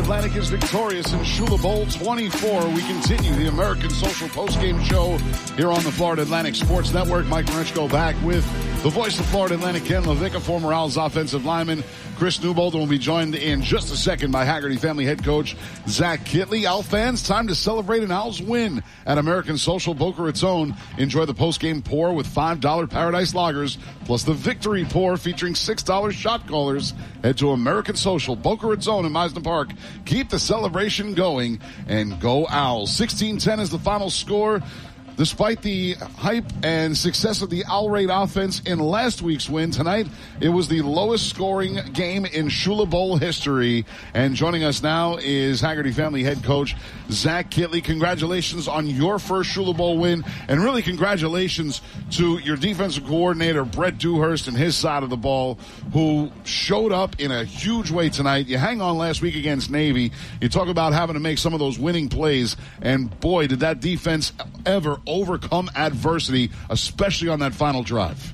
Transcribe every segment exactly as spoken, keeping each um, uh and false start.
Atlantic is victorious in Shula Bowl twenty-four. We continue the American Social Postgame Show here on the Florida Atlantic Sports Network. Mike Marechko back with the voice of Florida Atlantic, Ken LaVicka, former Owls offensive lineman Chris Newbold, will be joined in just a second by Haggerty family head coach Zach Kittley. Owl fans, time to celebrate an Owls win at American Social Boca Raton. Enjoy the postgame pour with five dollar Paradise Lagers, plus the Victory Pour featuring six dollar shot callers. Head to American Social Boca Raton in Meisner Park. Keep the celebration going and go Owls. sixteen ten is the final score. Despite the hype and success of the Owl Raid offense in last week's win, tonight it was the lowest scoring game in Shula Bowl history. And joining us now is Haggerty family head coach Zach Kittley. Congratulations on your first Shula Bowl win, and really congratulations to your defensive coordinator, Brett Dewhurst, and his side of the ball, who showed up in a huge way tonight. You hang on last week against Navy. You talk about having to make some of those winning plays, and boy, did that defense ever overcome adversity, especially on that final drive.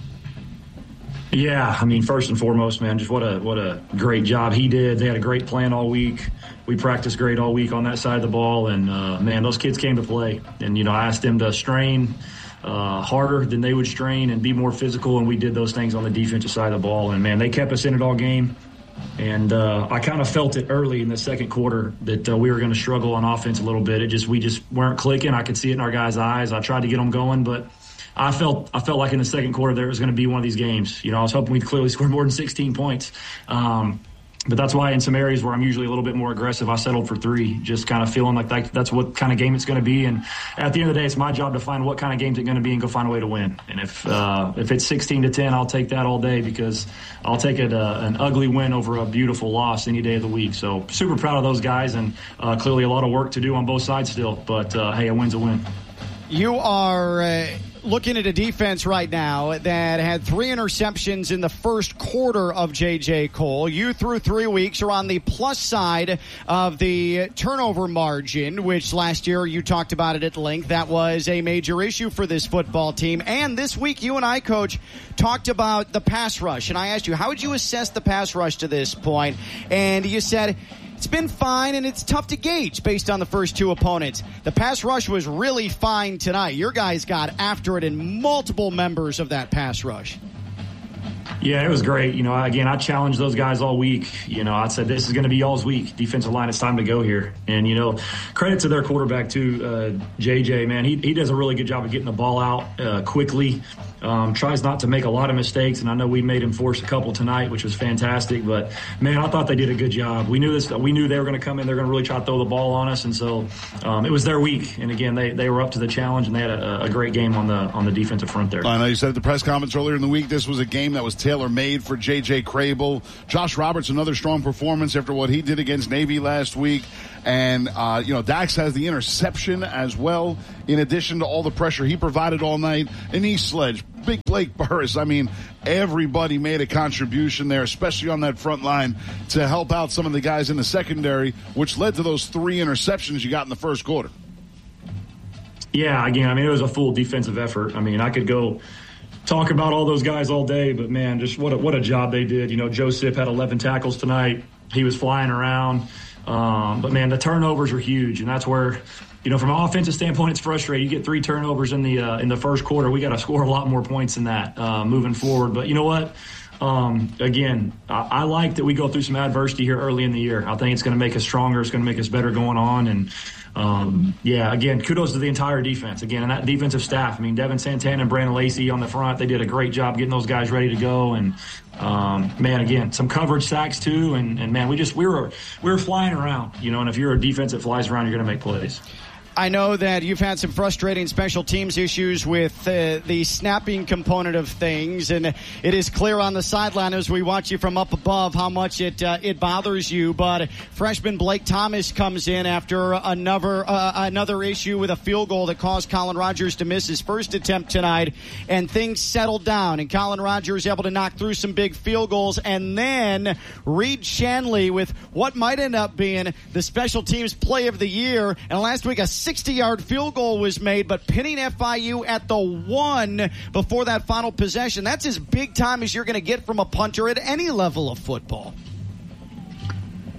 Yeah, I mean, first and foremost, man, just what a what a great job he did. They had a great plan all week. We practiced great all week on that side of the ball, and uh, man, those kids came to play. And you know, I asked them to strain uh, harder than they would strain and be more physical, and we did those things on the defensive side of the ball. And man, they kept us in it all game. And uh, I kind of felt it early in the second quarter that uh, we were going to struggle on offense a little bit. It just we just weren't clicking. I could see it in our guys' eyes. I tried to get them going, but I felt I felt like in the second quarter there was going to be one of these games. You know, I was hoping we'd clearly score more than sixteen points. Um, But that's why in some areas where I'm usually a little bit more aggressive, I settled for three, just kind of feeling like that, that's what kind of game it's going to be. And at the end of the day, it's my job to find what kind of game it's going to be and go find a way to win. And if uh, if it's sixteen to ten, I'll take that all day, because I'll take it uh, an ugly win over a beautiful loss any day of the week. So super proud of those guys, and uh, clearly a lot of work to do on both sides still. But, uh, hey, a win's a win. You are uh, looking at a defense right now that had three interceptions in the first quarter of J J. Cole. You, through three weeks, are on the plus side of the turnover margin, which last year you talked about it at length. That was a major issue for this football team. And this week, you and I, Coach, talked about the pass rush. And I asked you, how would you assess the pass rush to this point? And you said it's been fine, and it's tough to gauge based on the first two opponents. The pass rush was really fine tonight. Your guys got after it in multiple members of that pass rush. Yeah, it was great. You know, again, I challenged those guys all week. You know, I said, this is going to be y'all's week. Defensive line, it's time to go here. And, you know, credit to their quarterback, too, uh, J J, man. He he does a really good job of getting the ball out uh, quickly. Um, tries not to make a lot of mistakes, and I know we made him force a couple tonight, which was fantastic. But, man, I thought they did a good job. We knew this. We knew they were going to come in. They're going to really try to throw the ball on us, and so um, it was their week. And, again, they, they were up to the challenge, and they had a, a great game on the on the defensive front there. I know you said at the press conference earlier in the week this was a game that was tailor-made for J J. Crable. Josh Roberts, another strong performance after what he did against Navy last week. And, uh, you know, Dax has the interception as well, in addition to all the pressure he provided all night. And East Sledge, Big Blake Burris. I mean, everybody made a contribution there, especially on that front line, to help out some of the guys in the secondary, which led to those three interceptions you got in the first quarter. Yeah, again, I mean, it was a full defensive effort. I mean, I could go talk about all those guys all day, but, man, just what a, what a job they did. You know, Joseph had eleven tackles tonight. He was flying around. Um, but, man, the turnovers were huge, and that's where, you know, from an offensive standpoint, it's frustrating. You get three turnovers in the uh, in the first quarter. We got to score a lot more points than that uh, moving forward. But you know what? Um, again, I, I like that we go through some adversity here early in the year. I think it's going to make us stronger. It's going to make us better going on. And, um, yeah, again, kudos to the entire defense. Again, and that defensive staff. I mean, Devin Santana and Brandon Lacey on the front, they did a great job getting those guys ready to go. And, um, man, again, some coverage sacks too. And, and, man, we just we were, we were flying around, you know, and if you're a defense that flies around, you're going to make plays. I know that you've had some frustrating special teams issues with uh, the snapping component of things, and it is clear on the sideline as we watch you from up above how much it uh, it bothers you. But freshman Blake Thomas comes in after another uh, another issue with a field goal that caused Colin Rogers to miss his first attempt tonight, and things settled down, and Colin Rogers able to knock through some big field goals, and then Reed Shanley with what might end up being the special teams play of the year, and last week a sixty-yard field goal was made, but pinning F I U at the one before that final possession. That's as big time as you're going to get from a punter at any level of football.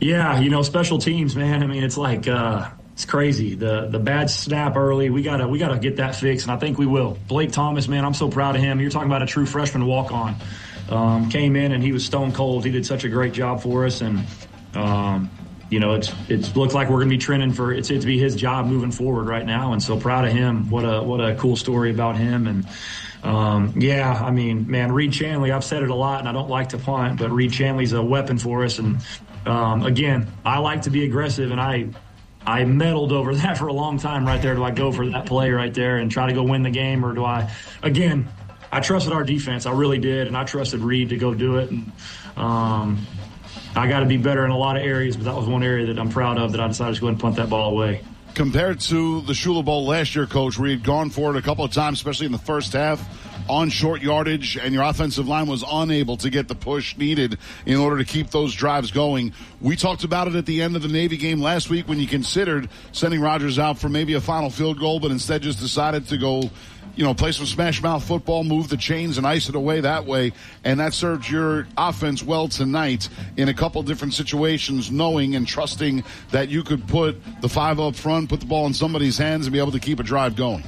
Yeah, you know, special teams, man. I mean, it's like uh, it's crazy. The the bad snap early, we gotta we gotta get that fixed, and I think we will. Blake Thomas, man, I'm so proud of him. You're talking about a true freshman walk-on. Um, came in and he was stone cold. He did such a great job for us, and um, you know, it's it's looks like we're gonna be trending for it's it to be his job moving forward right now, and so proud of him. What a what a cool story about him. And um, yeah, I mean, man, Reed Chanley. I've said it a lot, and I don't like to punt, but Reed Chanley's a weapon for us. And um, again, I like to be aggressive, and I. I meddled over that for a long time right there. Do I go for that play right there and try to go win the game, or do I, again, I trusted our defense. I really did, and I trusted Reed to go do it. And um, I got to be better in a lot of areas, but that was one area that I'm proud of that I decided to go ahead and punt that ball away. Compared to the Shula Bowl last year, Coach, where you'd gone for it a couple of times, especially in the first half, on short yardage, and your offensive line was unable to get the push needed in order to keep those drives going. We talked about it at the end of the Navy game last week when you considered sending Rodgers out for maybe a final field goal, but instead just decided to go, you know, play some smash mouth football, move the chains, and ice it away that way. And that served your offense well tonight in a couple different situations, knowing and trusting that you could put the five up front, put the ball in somebody's hands, and be able to keep a drive going.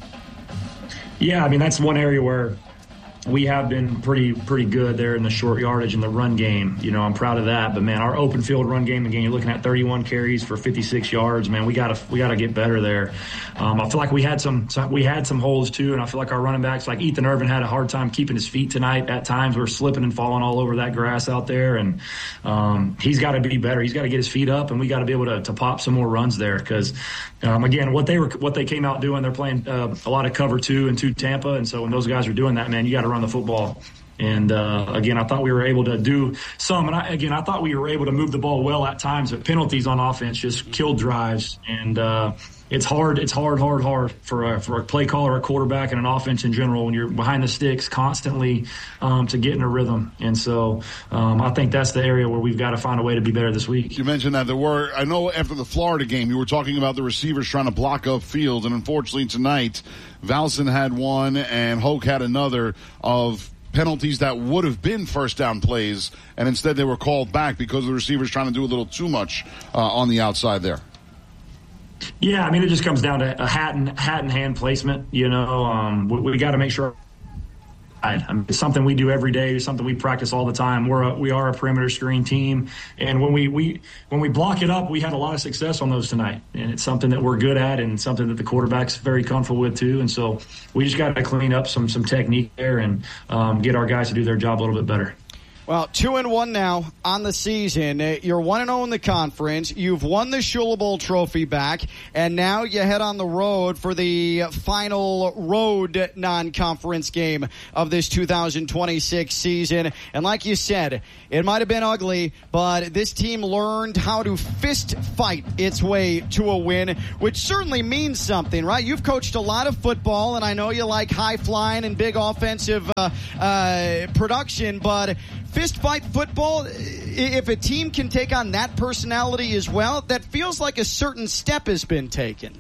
Yeah, I mean, that's one area where we have been pretty pretty good there in the short yardage in the run game. You know, I'm proud of that. But, man, our open field run game, again, you're looking at thirty-one carries for fifty-six yards. Man, we got to we got to get better there. Um, I feel like we had some we had some holes, too, and I feel like our running backs, like Ethan Irvin, had a hard time keeping his feet tonight. At times we're slipping and falling all over that grass out there, and um, he's got to be better. He's got to get his feet up, and we got to be able to, to pop some more runs there because, um, again, what they were what they came out doing, they're playing uh, a lot of cover two and two Tampa, and so when those guys are doing that, man, you got to run the football. And, uh, again, I thought we were able to do some. And, I, again, I thought we were able to move the ball well at times, but penalties on offense just killed drives. And uh, it's hard, it's hard, hard, hard for a, for a play caller, a quarterback, and an offense in general when you're behind the sticks constantly um, to get in a rhythm. And so um, I think that's the area where we've got to find a way to be better this week. You mentioned that there were, I know after the Florida game, you were talking about the receivers trying to block up field. And unfortunately tonight, Valson had one and Hoke had another of penalties that would have been first down plays, and instead they were called back because the receivers trying to do a little too much uh, on the outside there. Yeah, I mean, it just comes down to a hat and hat and hand placement. You know, um, we, we got to make sure. I mean, it's something we do every day. It's something we practice all the time. We're a, we are a perimeter screen team, and when we, we when we block it up, we had a lot of success on those tonight. And it's something that we're good at, and something that the quarterback's very comfortable with too. And so we just got to clean up some some technique there and um, get our guys to do their job a little bit better. Well, two and one now on the season. You're one and zero in the conference. You've won the Shula Bowl trophy back, and now you head on the road for the final road non-conference game of this two thousand twenty-six season. And like you said, it might have been ugly, but this team learned how to fist fight its way to a win, which certainly means something, right? You've coached a lot of football, and I know you like high flying and big offensive uh, uh, production, but fist fight football, if a team can take on that personality as well, that feels like a certain step has been taken.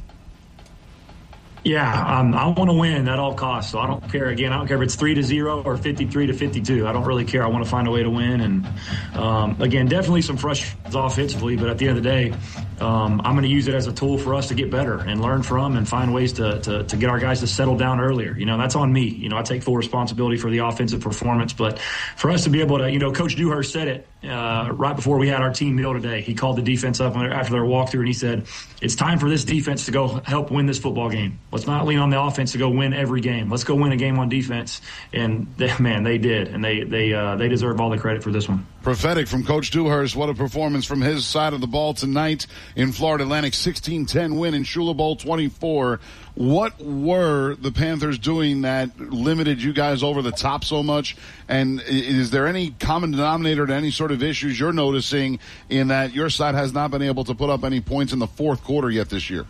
Yeah, um, I want to win at all costs, so I don't care. Again, I don't care if it's three to zero or fifty-three to fifty-two. I don't really care. I want to find a way to win, and um, again, definitely some frustrations offensively. But at the end of the day, um, I'm going to use it as a tool for us to get better and learn from, and find ways to, to to get our guys to settle down earlier. You know, that's on me. You know, I take full responsibility for the offensive performance, but for us to be able to, you know, Coach Dewhurst said it uh, right before we had our team meal today. He called the defense up after their walkthrough, and he said, "It's time for this defense to go help win this football game. Let's not lean on the offense to go win every game. Let's go win a game on defense." And they, man, they did, and they they uh, they deserve all the credit for this one. Prophetic from Coach Dewhurst. What a performance from his side of the ball tonight in Florida Atlantic. sixteen ten win in Shula Bowl twenty-four. What were the Panthers doing that limited you guys over the top so much? And is there any common denominator to any sort of issues you're noticing in that your side has not been able to put up any points in the fourth quarter yet this year?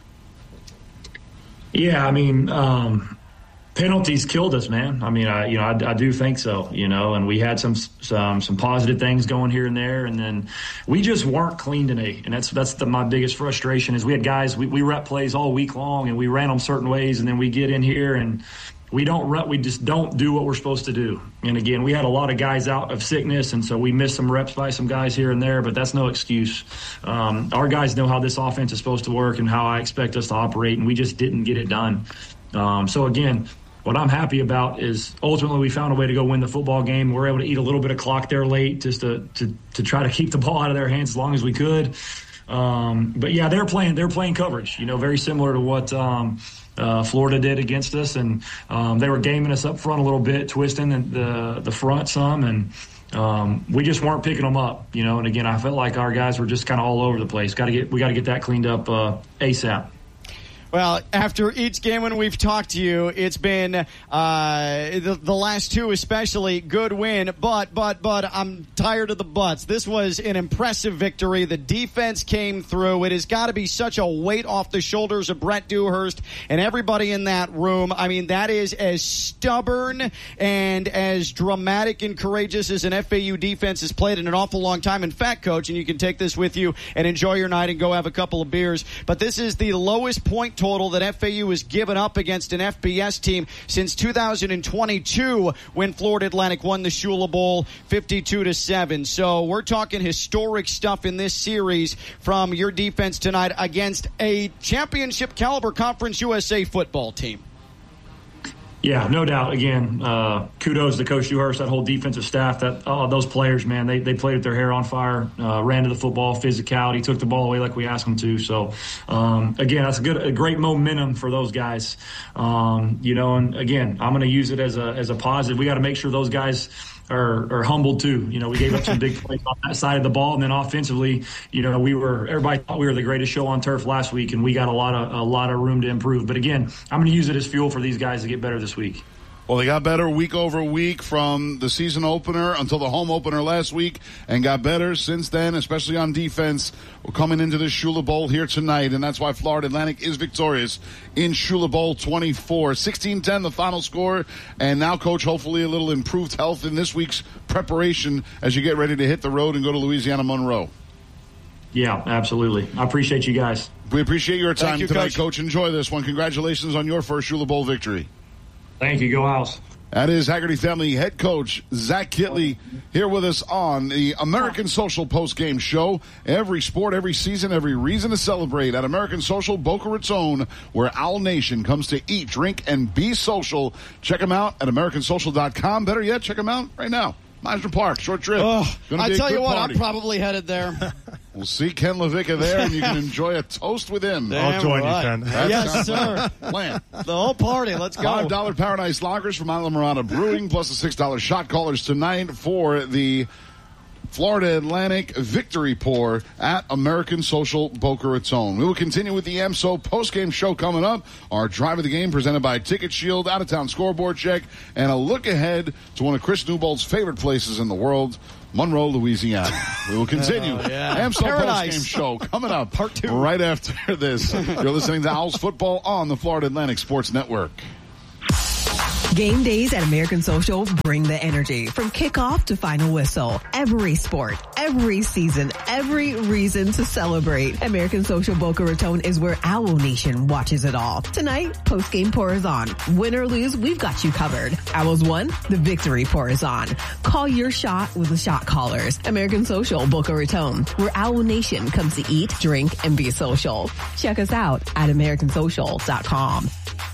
Yeah, I mean, um, penalties killed us, man. I mean, I, you know, I, I do think so, you know, and we had some, some, some positive things going here and there. And then we just weren't clean today. And that's, that's the, my biggest frustration is we had guys, we, we rep plays all week long and we ran them certain ways. And then we get in here and we don't run, we just don't do what we're supposed to do. And again, we had a lot of guys out of sickness, and so we missed some reps by some guys here and there, but that's no excuse. Um, our guys know how this offense is supposed to work and how I expect us to operate, and we just didn't get it done. Um, so again, what I'm happy about is ultimately we found a way to go win the football game. We're able to eat a little bit of clock there late just to to, to try to keep the ball out of their hands as long as we could. Um, but yeah, they're playing they're playing coverage, you know, very similar to what um, uh, Florida did against us, and um, they were gaming us up front a little bit, twisting the the, the front some, and um, we just weren't picking them up, you know. And again, I felt like our guys were just kind of all over the place. Got to get we got to get that cleaned up uh, ASAP. Well, after each game when we've talked to you, it's been uh, the, the last two especially good win, but, but, but I'm tired of the buts. This was an impressive victory. The defense came through. It has got to be such a weight off the shoulders of Brett Dewhurst and everybody in that room. I mean, that is as stubborn and as dramatic and courageous as an F A U defense has played in an awful long time. In fact, Coach, and you can take this with you and enjoy your night and go have a couple of beers, but this is the lowest point total that F A U has given up against an F B S team since two thousand twenty-two when Florida Atlantic won the Shula Bowl fifty-two to seven. So we're talking historic stuff in this series from your defense tonight against a championship caliber Conference U S A football team. Yeah, no doubt. Again, uh, kudos to Coach Dewhurst, that whole defensive staff, that oh, those players, man, they they played with their hair on fire, uh, ran to the football, physicality, took the ball away like we asked them to. So, um, again, that's a good, a great momentum for those guys. Um, you know, and again, I'm going to use it as a as a positive. We got to make sure those guys are, are humbled too. You know, we gave up some big plays on that side of the ball, and then offensively, you know, we were everybody thought we were the greatest show on turf last week, and we got a lot of a lot of room to improve. But again, I'm going to use it as fuel for these guys to get better this week. Well, they got better week over week from the season opener until the home opener last week, and got better since then, especially on defense. We're coming into the Shula Bowl here tonight, and that's why Florida Atlantic is victorious in Shula Bowl twenty-four. sixteen ten the final score, and now, Coach, hopefully a little improved health in this week's preparation as you get ready to hit the road and go to Louisiana Monroe. Yeah, absolutely. I appreciate you guys. We appreciate your time you, tonight, Coach. Coach. Enjoy this one. Congratulations on your first Shula Bowl victory. Thank you. Go Owls. That is Haggerty Family head coach Zach Kittley here with us on the American Social Post-Game Show. Every sport, every season, every reason to celebrate at American Social Boca Raton, where Owl Nation comes to eat, drink, and be social. Check them out at American Social dot com. Better yet, check them out right now. Meisner Park, short trip. Oh, I tell you what, party. I'm probably headed there. We'll see Ken LaVicka there, and you can enjoy a toast with him. Damn I'll join right. you, Ken. That Yes, sounds sir. like a plan. The whole party. Let's go. five dollar Paradise Loggers from Isla Mirada Brewing, plus the six dollar shot callers tonight for the Florida Atlantic victory pour at American Social Boca Raton. We will continue with the A M S O post-game show coming up. Our drive of the game presented by Ticket Shield, out-of-town scoreboard check, and a look ahead to one of Chris Newbolt's favorite places in the world, Monroe, Louisiana. We will continue. Oh, yeah. A M S O Paradise. post-game show coming up Part two. right after this. You're listening to Owls Football on the Florida Atlantic Sports Network. Game days at American Social bring the energy from kickoff to final whistle. Every sport, every season, every reason to celebrate. American Social Boca Raton is where Owl Nation watches it all. Tonight, post-game pour is on. Win or lose, we've got you covered. Owls won, the victory pour is on. Call your shot with the shot callers. American Social Boca Raton, where Owl Nation comes to eat, drink, and be social. Check us out at American Social dot com.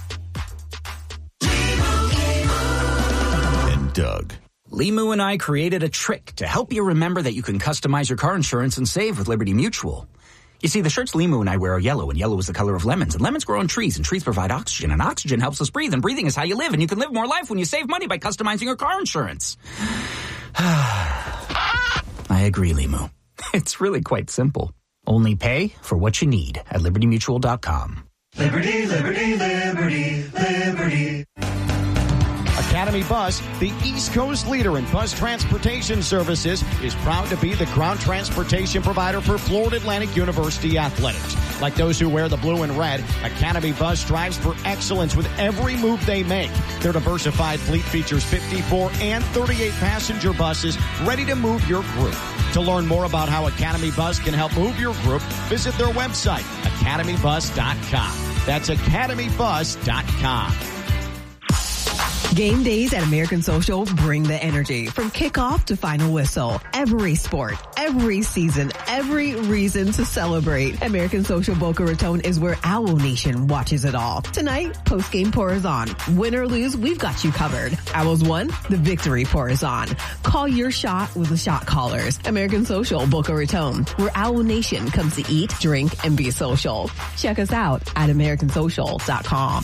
Doug. Limu and I created a trick to help you remember that you can customize your car insurance and save with Liberty Mutual. You see, the shirts Limu and I wear are yellow, and yellow is the color of lemons, and lemons grow on trees, and trees provide oxygen, and oxygen helps us breathe, and breathing is how you live, and you can live more life when you save money by customizing your car insurance. I agree, Limu. It's really quite simple. Only pay for what you need at Liberty Mutual dot com. Liberty, liberty, liberty, liberty. Academy Bus, the East Coast leader in bus transportation services, is proud to be the ground transportation provider for Florida Atlantic University athletics. Like those who wear the blue and red, Academy Bus strives for excellence with every move they make. Their diversified fleet features fifty-four and thirty-eight passenger buses ready to move your group. To learn more about how Academy Bus can help move your group, visit their website, academy bus dot com. That's academy bus dot com. Game days at American Social bring the energy from kickoff to final whistle. Every sport, every season, every reason to celebrate. American Social Boca Raton is where Owl Nation watches it all. Tonight, post-game pour is on. Win or lose, we've got you covered. Owls won, the victory pour is on. Call your shot with the shot callers. American Social Boca Raton, where Owl Nation comes to eat, drink, and be social. Check us out at american social dot com.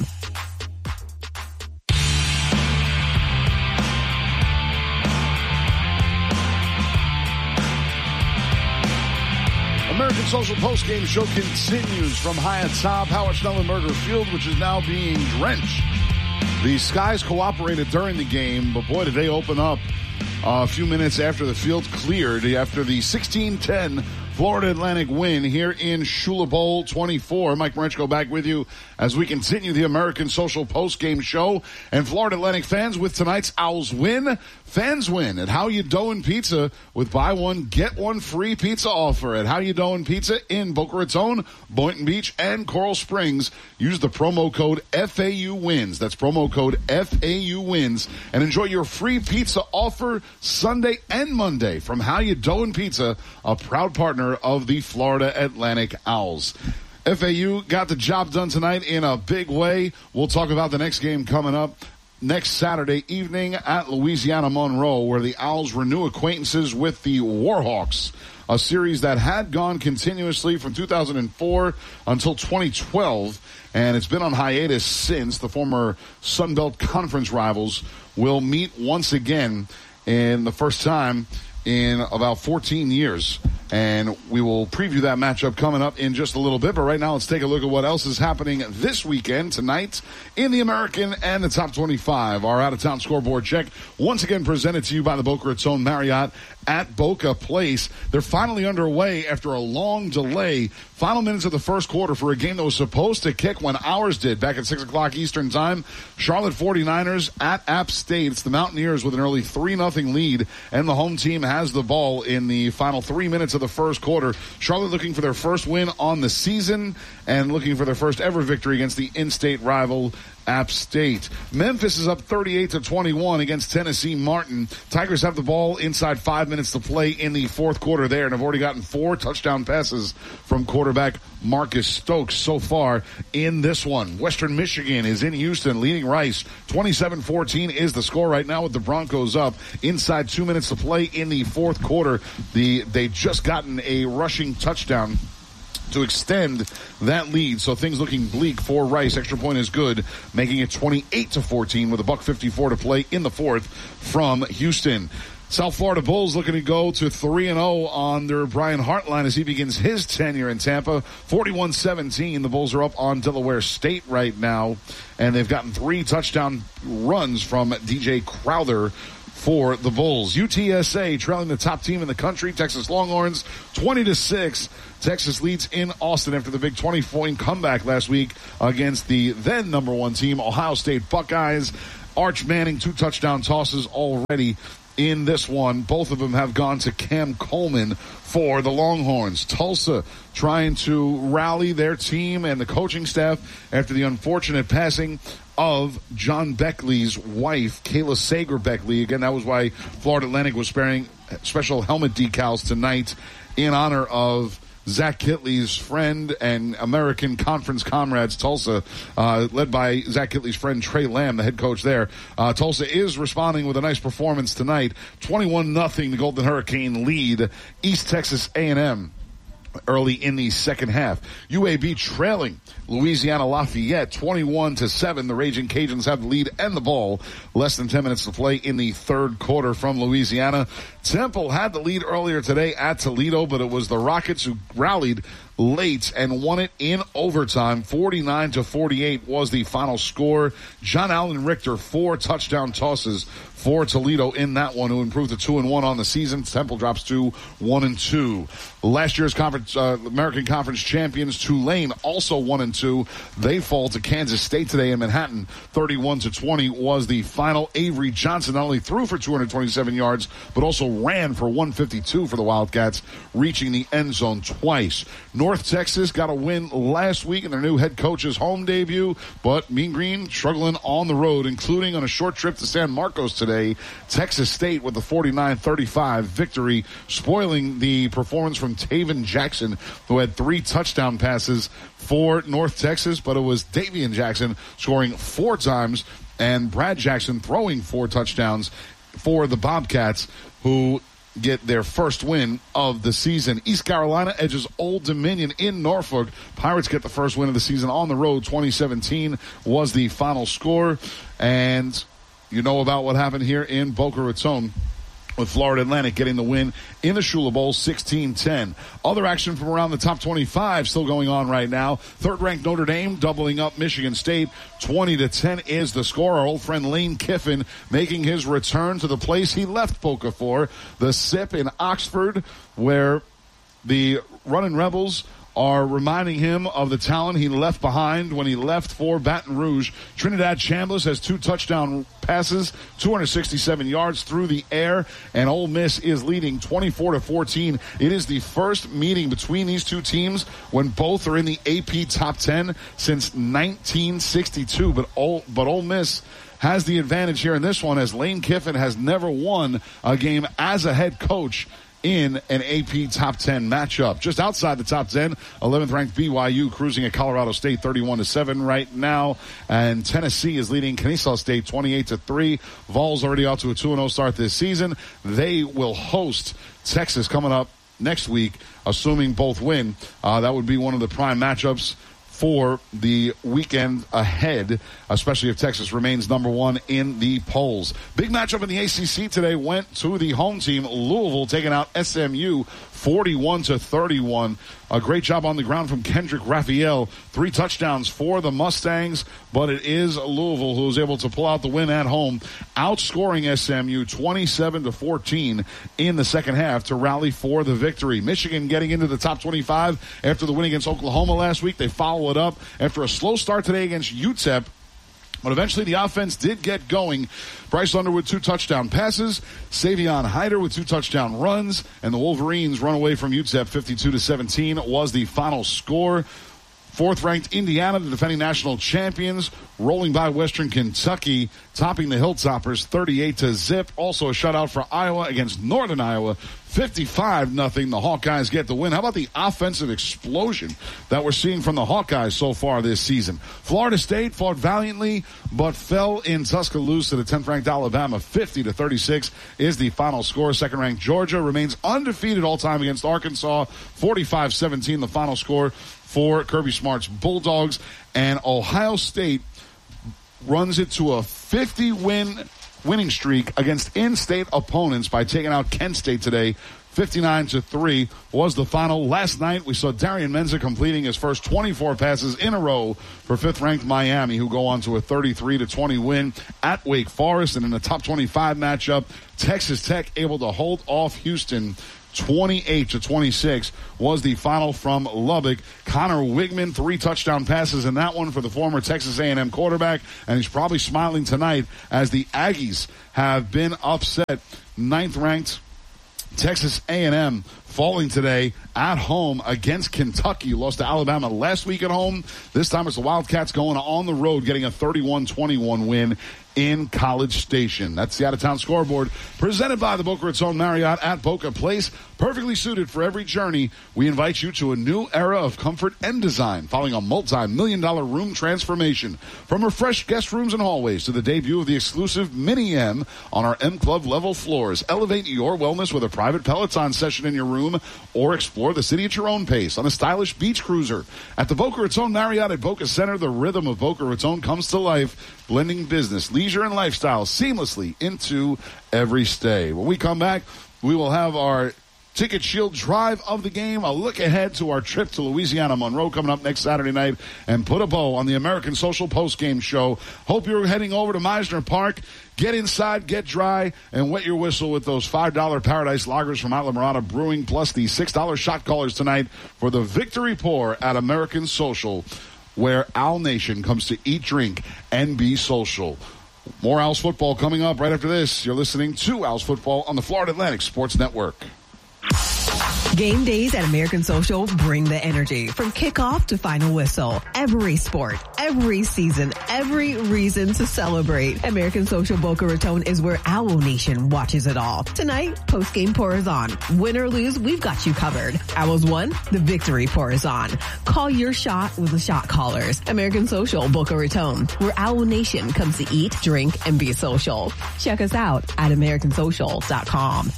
American Social postgame show continues from high atop Howard Schnellenberger Field, which is now being drenched. The skies cooperated during the game, but boy, did they open up uh, a few minutes after the field cleared after the sixteen ten Florida Atlantic win here in Shula Bowl twenty-four. Mike Marechko back with you as we continue the American Social postgame show. And Florida Atlantic fans, with tonight's Owls win, fans win at How You Doin' Pizza with buy one, get one free pizza offer at How You Doin' Pizza in Boca Raton, Boynton Beach, and Coral Springs. Use the promo code F A U wins. That's promo code F A U wins. And enjoy your free pizza offer Sunday and Monday from How You Doin' Pizza, a proud partner of the Florida Atlantic Owls. F A U got the job done tonight in a big way. We'll talk about the next game coming up next Saturday evening at Louisiana Monroe, where the Owls renew acquaintances with the Warhawks, a series that had gone continuously from two thousand four until twenty twelve, and it's been on hiatus since. The former Sun Belt Conference rivals will meet once again in the first time in about fourteen years. And we will preview that matchup coming up in just a little bit. But right now, let's take a look at what else is happening this weekend, tonight, in the American and the Top twenty-five. Our out-of-town scoreboard check, once again presented to you by the Boca Raton Marriott at Boca Place. They're finally underway after a long delay. Final minutes of the first quarter for a game that was supposed to kick when ours did back at six o'clock Eastern Time. Charlotte forty-niners at App State. It's the Mountaineers with an early three nothing lead, and the home team has the ball in the final three minutes of the first quarter. Charlotte looking for their first win on the season and looking for their first ever victory against the in-state rival App State. Memphis is up thirty-eight to twenty-one against Tennessee Martin. Tigers have the ball inside five minutes to play in the fourth quarter there and have already gotten four touchdown passes from quarterback Marcus Stokes so far in this one. Western Michigan is in Houston leading Rice. twenty-seven fourteen is the score right now with the Broncos up inside two minutes to play in the fourth quarter. The They just gotten a rushing touchdown to extend that lead, so things looking bleak for Rice. Extra point is good, making it twenty-eight to fourteen with a buck fifty-four to play in the fourth from Houston. South Florida Bulls looking to go to three and oh on their Brian Hartline as he begins his tenure in Tampa. forty-one seventeen, the Bulls are up on Delaware State right now, and they've gotten three touchdown runs from D J Crowther for the Bulls. U T S A trailing the top team in the country, Texas Longhorns, twenty to six. Texas leads in Austin after the big twenty-point comeback last week against the then number one team, Ohio State Buckeyes. Arch Manning, two touchdown tosses already in this one. Both of them have gone to Cam Coleman for the Longhorns. Tulsa trying to rally their team and the coaching staff after the unfortunate passing of John Beckley's wife, Kayla Sager Beckley. Again, that was why Florida Atlantic was sparing special helmet decals tonight in honor of Zach Kitley's friend and American Conference comrades, Tulsa, uh, led by Zach Kitley's friend Trey Lamb, the head coach there. Uh, Tulsa is responding with a nice performance tonight. twenty-one nothing, the Golden Hurricane lead East Texas A and M early in the second half. U A B trailing Louisiana Lafayette twenty-one to seven. The Raging Cajuns have the lead and the ball. Less than ten minutes to play in the third quarter from Louisiana. Temple had the lead earlier today at Toledo, but it was the Rockets who rallied late and won it in overtime. forty-nine to forty-eight was the final score. John Allen Richter, four touchdown tosses for Toledo in that one, who improved to two and one on the season. Temple drops to one and two. Last year's conference, uh, American Conference champions Tulane also one and two. They fall to Kansas State today in Manhattan. thirty-one to twenty was the final. Avery Johnson not only threw for two hundred twenty-seven yards, but also ran for one fifty-two for the Wildcats, reaching the end zone twice. North Texas got a win last week in their new head coach's home debut, but Mean Green struggling on the road, including on a short trip to San Marcos today. Texas State with the forty-nine thirty-five victory, spoiling the performance from Taven Jackson, who had three touchdown passes for North Texas, but it was Davian Jackson scoring four times and Brad Jackson throwing four touchdowns for the Bobcats, who get their first win of the season. East Carolina edges Old Dominion in Norfolk. Pirates get the first win of the season on the road. twenty seventeen was the final score. And you know about what happened here in Boca Raton, with Florida Atlantic getting the win in the Shula Bowl, sixteen ten. Other action from around the top twenty-five still going on right now. Third-ranked Notre Dame doubling up Michigan State. twenty to ten is the score. Our old friend Lane Kiffin making his return to the place he left Boca for, the S I P in Oxford, where the Runnin' Rebels are reminding him of the talent he left behind when he left for Baton Rouge. Trinidad Chambliss has two touchdown passes, two hundred sixty-seven yards through the air, and Ole Miss is leading twenty-four to fourteen. It is the first meeting between these two teams when both are in the A P top ten since nineteen sixty-two, but Ole, but Ole Miss has the advantage here in this one, as Lane Kiffin has never won a game as a head coach in an A P top ten matchup. Just outside the top ten, eleventh ranked B Y U cruising at Colorado State thirty-one to seven right now, and Tennessee is leading Kennesaw State twenty-eight to three. Vols already out to a two and oh start this season. They will host Texas coming up next week, assuming both win. Uh, that would be one of the prime matchups for the weekend ahead, especially if Texas remains number one in the polls. Big matchup in the A C C today went to the home team, Louisville, taking out S M U forty-one to thirty-one. A great job on the ground from Kendrick Raphael. Three touchdowns for the Mustangs, but it is Louisville who is able to pull out the win at home, outscoring S M U twenty-seven to fourteen in the second half to rally for the victory. Michigan getting into the top twenty-five after the win against Oklahoma last week. They follow it up after a slow start today against U T E P. But eventually the offense did get going. Bryce Underwood, two touchdown passes. Savion Hyder with two touchdown runs. And the Wolverines run away from U T E P fifty-two to seventeen was the final score. Fourth-ranked Indiana, the defending national champions, rolling by Western Kentucky, topping the Hilltoppers thirty-eight to zip. Also a shutout for Iowa against Northern Iowa, fifty-five nothing. The Hawkeyes get the win. How about the offensive explosion that we're seeing from the Hawkeyes so far this season? Florida State fought valiantly, but fell in Tuscaloosa to the tenth-ranked Alabama. fifty to thirty-six is the final score. Second-ranked Georgia remains undefeated all-time against Arkansas. forty-five seventeen the final score for Kirby Smart's Bulldogs. And Ohio State runs it to a fifty-win winning streak against in-state opponents by taking out Kent State today. fifty-nine to three was the final. Last night, we saw Darian Menza completing his first twenty-four passes in a row for fifth-ranked Miami, who go on to a thirty-three to twenty win at Wake Forest. And in a top twenty-five matchup, Texas Tech able to hold off Houston twenty-eight to twenty-six was the final from Lubbock. Connor Wigman, three touchdown passes in that one for the former Texas A and M quarterback, and he's probably smiling tonight as the Aggies have been upset. Ninth-ranked Texas A and M falling today at home against Kentucky. Lost to Alabama last week at home. This time it's the Wildcats going on the road, getting a thirty-one twenty-one win in College Station. That's the out-of-town scoreboard presented by the Boca Raton Marriott at Boca Place. Perfectly suited for every journey. We invite you to a new era of comfort and design following a multi-million dollar room transformation. From refreshed guest rooms and hallways to the debut of the exclusive Mini M on our M Club level floors. Elevate your wellness with a private Peloton session in your room or explore the city at your own pace on a stylish beach cruiser. At the Boca Raton Marriott at Boca Center, the rhythm of Boca Raton comes to life, blending business, leisure, and lifestyle seamlessly into every stay. When we come back, we will have our Ticket Shield drive of the game. A look ahead to our trip to Louisiana Monroe coming up next Saturday night, and put a bow on the American Social postgame show. Hope you're heading over to Meisner Park. Get inside, get dry, and wet your whistle with those five dollar Paradise Lagers from Isla Mirada Brewing, plus the six dollar shot callers tonight for the victory pour at American Social, where Owl Nation comes to eat, drink, and be social. More Owls football coming up right after this. You're listening to Owls football on the Florida Atlantic Sports Network. Game days at American Social bring the energy from kickoff to final whistle. Every sport, every season, every reason to celebrate. American Social Boca Raton is where Owl Nation watches it all. Tonight, post-game pour is on. Win or lose, we've got you covered. Owls won, the victory pour is on. Call your shot with the shot callers. American Social Boca Raton, where Owl Nation comes to eat, drink, and be social. Check us out at american social dot com.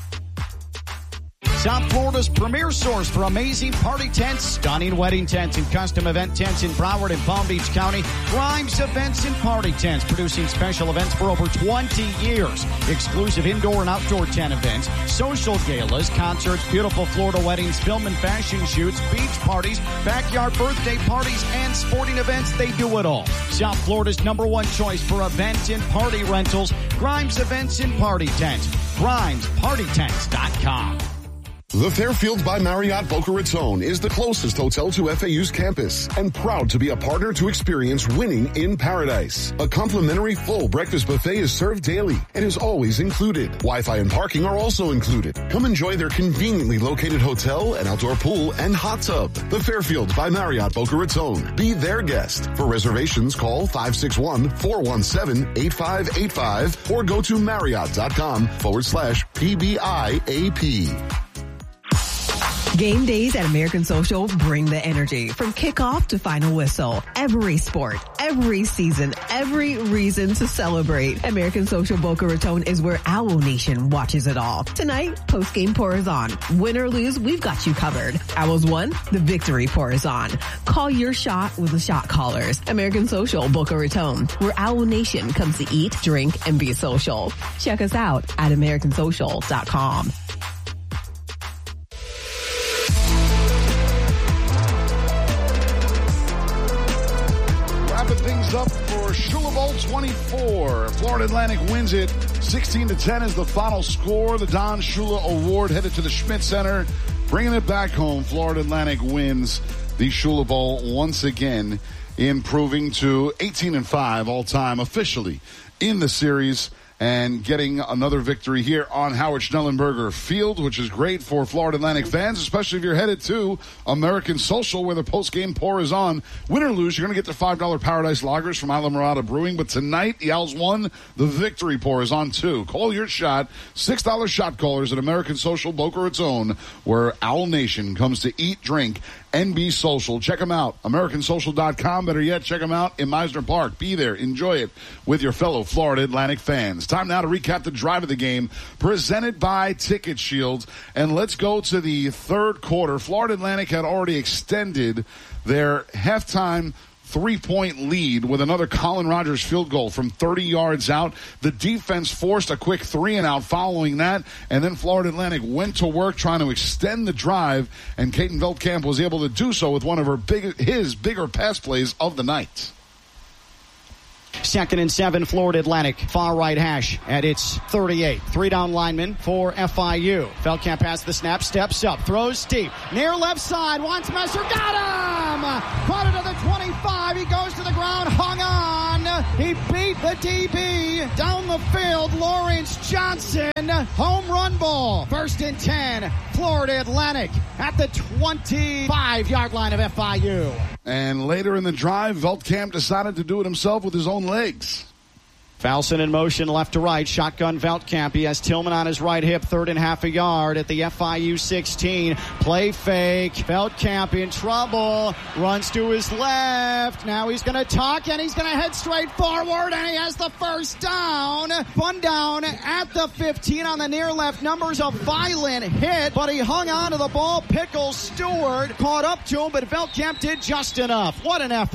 South Florida's premier source for amazing party tents, stunning wedding tents, and custom event tents in Broward and Palm Beach County. Grimes Events and Party Tents, producing special events for over twenty years. Exclusive indoor and outdoor tent events, social galas, concerts, beautiful Florida weddings, film and fashion shoots, beach parties, backyard birthday parties, and sporting events. They do it all. South Florida's number one choice for event and party rentals. Grimes Events and Party Tents. Grimes Party Tents dot com. The Fairfield by Marriott Boca Raton is the closest hotel to F A U's campus and proud to be a partner to experience winning in paradise. A complimentary full breakfast buffet is served daily and is always included. Wi-Fi and parking are also included. Come enjoy their conveniently located hotel, an outdoor pool, and hot tub. The Fairfield by Marriott Boca Raton. Be their guest. For reservations, call five six one, four one seven, eight five eight five or go to marriott.com forward slash PBIAP. Game days at American Social bring the energy from kickoff to final whistle. Every sport, every season, every reason to celebrate. American Social Boca Raton is where Owl Nation watches it all. Tonight, post-game pour is on. Win or lose, we've got you covered. Owls won, the victory pour is on. Call your shot with the shot callers. American Social Boca Raton, where Owl Nation comes to eat, drink, and be social. Check us out at american social dot com. Things up for Shula Bowl twenty-four. Florida Atlantic wins it sixteen to ten is the final score. The Don Shula Award headed to the Schmidt Center. Bringing it back home, Florida Atlantic wins the Shula Bowl once again, improving to eighteen and five all time officially in the series, and getting another victory here on Howard Schnellenberger Field, which is great for Florida Atlantic fans, especially if you're headed to American Social, where the post-game pour is on. Win or lose, you're going to get the five dollar Paradise Lagers from Isla Mirada Brewing. But tonight, the Owls won. The victory pour is on, too. Call your shot. six dollar shot callers at American Social Boca Raton, where Owl Nation comes to eat, drink, and be social. Check them out. american social dot com. Better yet, check them out in Meisner Park. Be there. Enjoy it with your fellow Florida Atlantic fans. Time now to recap the drive of the game presented by Ticket Shield. And let's go to the third quarter. Florida Atlantic had already extended their halftime three-point lead with another Colin Rogers field goal from thirty yards out. The defense forced a quick three and out following that, and then Florida Atlantic went to work trying to extend the drive, and Caden Veldkamp was able to do so with one of her big, his bigger pass plays of the night. Second and seven, Florida Atlantic. Far right hash at its thirty-eight. Three down lineman for F I U. Veldkamp has the snap, steps up, throws deep. Near left side, wants Messer, got him! Caught it to the twenty-five, he goes to the ground, hung on. He beat the D B down the field. Lawrence Johnson, home run ball. First and ten, Florida Atlantic at the twenty-five yard line of F I U. And later in the drive, Veldkamp decided to do it himself with his own legs. Falson in motion left to right. Shotgun Veldkamp. He has Tillman on his right hip. Third and half a yard at the F I U sixteen. Play fake. Veldkamp in trouble. Runs to his left. Now he's going to tuck and he's going to head straight forward, and he has the first down. Fun down at the fifteen on the near left. Numbers a violent hit, but he hung on to the ball. Pickles Stewart caught up to him, but Veldkamp did just enough. What an effort.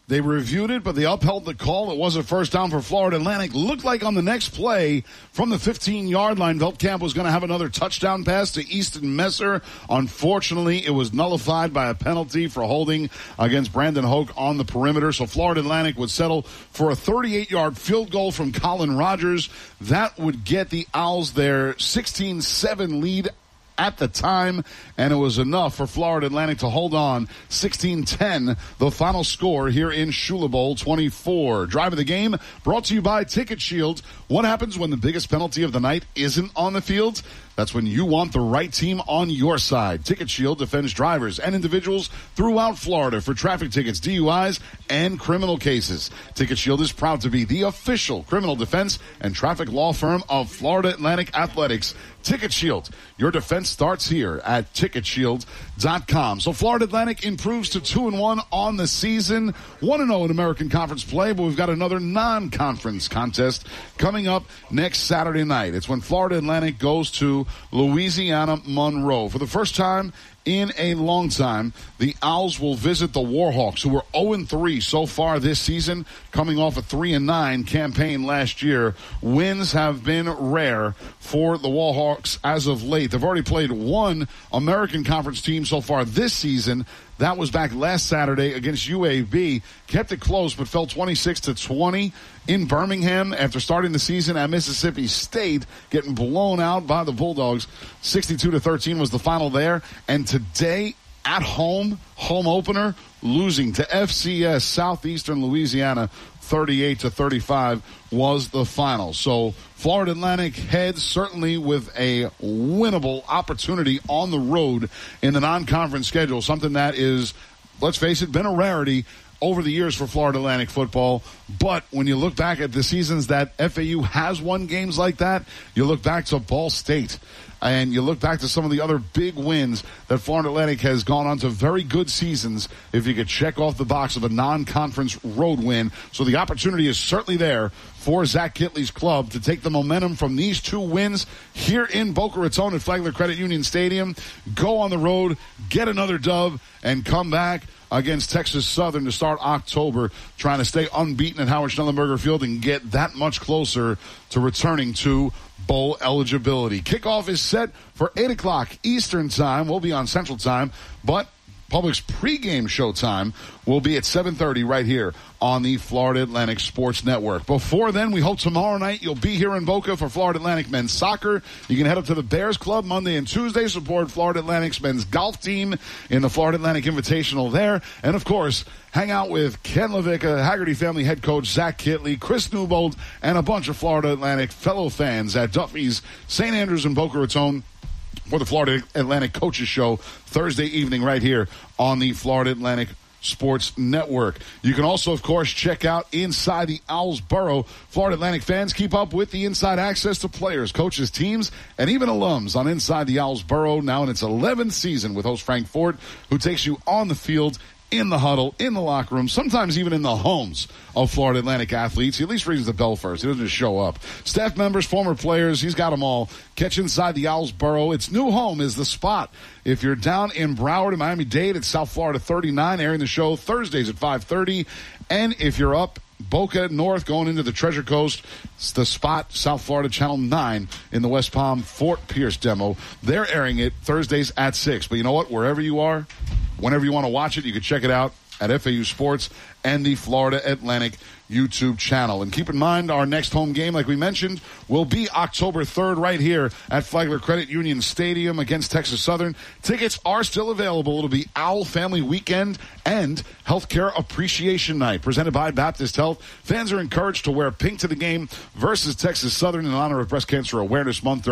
They reviewed it, but they upheld the call. It was a first down for Florida Atlantic. Looked like on the next play from the fifteen-yard line, Veldkamp was going to have another touchdown pass to Easton Messer. Unfortunately, it was nullified by a penalty for holding against Brandon Hoke on the perimeter. So Florida Atlantic would settle for a thirty-eight-yard field goal from Colin Rogers. That would get the Owls their sixteen seven lead at the time, and it was enough for Florida Atlantic to hold on. sixteen ten, the final score here in Shula Bowl twenty-four. Drive of the game brought to you by Ticket Shield. What happens when the biggest penalty of the night isn't on the field? That's when you want the right team on your side. Ticket Shield defends drivers and individuals throughout Florida for traffic tickets, D U Is, and criminal cases. Ticket Shield is proud to be the official criminal defense and traffic law firm of Florida Atlantic Athletics. Ticket Shield, your defense starts here at ticket shield dot com. So Florida Atlantic improves to two and one on the season, one and oh in American Conference play, but we've got another non-conference contest coming up next Saturday night. It's when Florida Atlantic goes to Louisiana Monroe. For the first time in a long time, the Owls will visit the Warhawks, who were oh and three so far this season, coming off a three and nine campaign last year. Wins have been rare for the Warhawks as of late. They've already played one American Conference team so far this season. That was back last Saturday against U A B. Kept it close, but fell twenty-six to twenty in Birmingham after starting the season at Mississippi State, getting blown out by the Bulldogs. sixty-two to thirteen was the final there. And today, at home, home opener, losing to F C S Southeastern Louisiana, thirty-eight to thirty-five was the final. So Florida Atlantic heads certainly with a winnable opportunity on the road in the non-conference schedule, something that is, let's face it, been a rarity over the years for Florida Atlantic football. But when you look back at the seasons that F A U has won games like that, you look back to Ball State, and you look back to some of the other big wins that Florida Atlantic has gone on to very good seasons if you could check off the box of a non-conference road win. So the opportunity is certainly there for Zach Kitley's club to take the momentum from these two wins here in Boca Raton at Flagler Credit Union Stadium, go on the road, get another dub, and come back against Texas Southern to start October, trying to stay unbeaten at Howard Schnellenberger Field and get that much closer to returning to bowl eligibility. Kickoff is set for eight o'clock Eastern Time. We'll be on Central Time, but Public's pregame showtime will be at seven thirty right here on the Florida Atlantic Sports Network. Before then, we hope tomorrow night you'll be here in Boca for Florida Atlantic men's soccer. You can head up to the Bears Club Monday and Tuesday, support Florida Atlantic's men's golf team in the Florida Atlantic Invitational there. And, of course, hang out with Ken LaVicka, Haggerty family head coach Zach Kitley, Chris Newbold, and a bunch of Florida Atlantic fellow fans at Duffy's, Saint Andrews, and Boca Raton for the Florida Atlantic Coaches Show Thursday evening right here on the Florida Atlantic Sports Network. You can also, of course, check out Inside the Owls Burrow. Florida Atlantic fans keep up with the inside access to players, coaches, teams, and even alums on Inside the Owls Burrow, now in its eleventh season with host Frank Ford, who takes you on the field, in the huddle, in the locker room, sometimes even in the homes of Florida Atlantic athletes. He at least rings the bell first. He doesn't just show up. Staff members, former players, he's got them all. Catch Inside the Owls Burrow. Its new home is the spot. If you're down in Broward and Miami-Dade, it's South Florida thirty-nine, airing the show Thursdays at five thirty. And if you're up Boca North going into the Treasure Coast, it's the spot, South Florida Channel nine in the West Palm Fort Pierce demo. They're airing it Thursdays at six. But you know what? Wherever you are, whenever you want to watch it, you can check it out at F A U Sports and the Florida Atlantic YouTube channel. And keep in mind, our next home game, like we mentioned, will be October third right here at Flagler Credit Union Stadium against Texas Southern. Tickets are still available. It'll be Owl Family Weekend and Healthcare Appreciation Night, presented by Baptist Health. Fans are encouraged to wear pink to the game versus Texas Southern in honor of Breast Cancer Awareness Month.